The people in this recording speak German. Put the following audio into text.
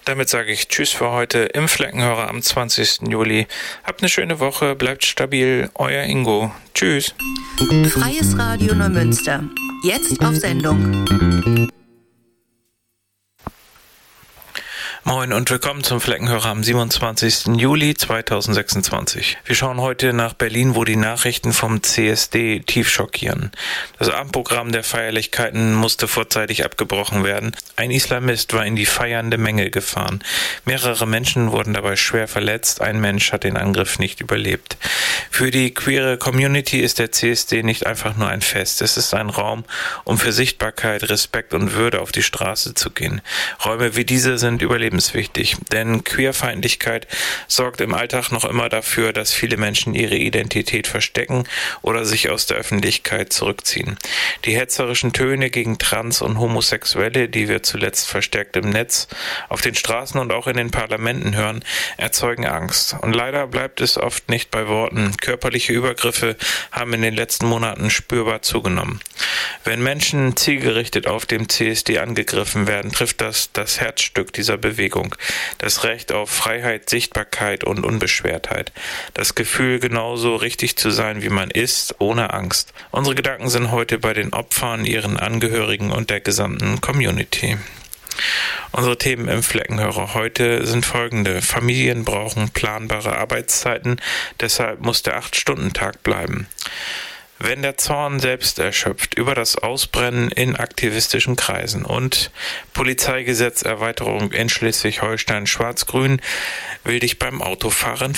Damit sage ich Tschüss für heute im Fleckenhörer am 20. Juli. Habt eine schöne Woche, bleibt stabil, euer Ingo. Tschüss. Freies Radio Neumünster. Jetzt auf Sendung. Moin und willkommen zum Fleckenhörer am 27. Juli 2026. Wir schauen heute nach Berlin, wo die Nachrichten vom CSD tief schockieren. Das Abendprogramm der Feierlichkeiten musste vorzeitig abgebrochen werden. Ein Islamist war in die feiernde Menge gefahren. Mehrere Menschen wurden dabei schwer verletzt. Ein Mensch hat den Angriff nicht überlebt. Für die queere Community ist der CSD nicht einfach nur ein Fest. Es ist ein Raum, um für Sichtbarkeit, Respekt und Würde auf die Straße zu gehen. Räume wie diese sind überlebenswichtig, denn Queerfeindlichkeit sorgt im Alltag noch immer dafür, dass viele Menschen ihre Identität verstecken oder sich aus der Öffentlichkeit zurückziehen. Die hetzerischen Töne gegen Trans- und Homosexuelle, die wir zuletzt verstärkt im Netz, auf den Straßen und auch in den Parlamenten hören, erzeugen Angst. Und leider bleibt es oft nicht bei Worten. Körperliche Übergriffe haben in den letzten Monaten spürbar zugenommen. Wenn Menschen zielgerichtet auf dem CSD angegriffen werden, trifft das Herzstück dieser Bewegung. Das Recht auf Freiheit, Sichtbarkeit und Unbeschwertheit. Das Gefühl, genauso richtig zu sein, wie man ist, ohne Angst. Unsere Gedanken sind heute bei den Opfern, ihren Angehörigen und der gesamten Community. Unsere Themen im Fleckenhörer heute sind folgende. Familien brauchen planbare Arbeitszeiten, deshalb muss der 8-Stunden-Tag bleiben. Wenn der Zorn selbst erschöpft über das Ausbrennen in aktivistischen Kreisen und Polizeigesetzerweiterung in Schleswig-Holstein schwarz-grün will dich beim Autofahren